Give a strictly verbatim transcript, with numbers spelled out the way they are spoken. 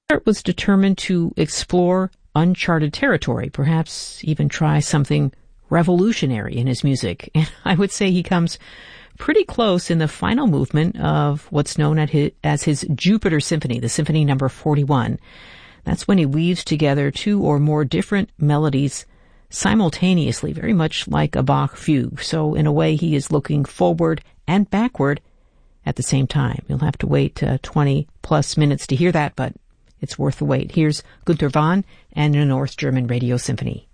Mozart was determined to explore uncharted territory, perhaps even try something revolutionary in his music. And I would say he comes pretty close in the final movement of what's known as his Jupiter Symphony, the Symphony number forty-one. That's when he weaves together two or more different melodies simultaneously, very much like a Bach fugue. So in a way, he is looking forward and backward at the same time. You'll have to wait uh, twenty plus minutes to hear that, but it's worth the wait. Here's Günter Wahn and the North German Radio Symphony.